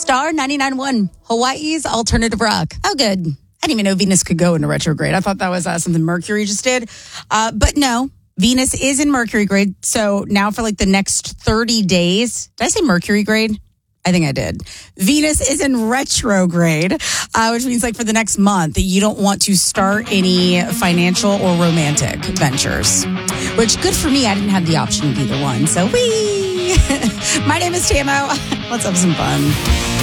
Star 99.1, Hawaii's alternative rock. Oh, good. I didn't even know Venus could go into retrograde. I thought that was something Mercury just did. But no, Venus is in Mercury grade. So now for like the next 30 days, did I say Mercury grade? I think I did. Venus is in retrograde, which means like for the next month, you don't want to start any financial or romantic ventures, which good for me. I didn't have the option of either one. So wee. My name is Tamo. Let's have some fun.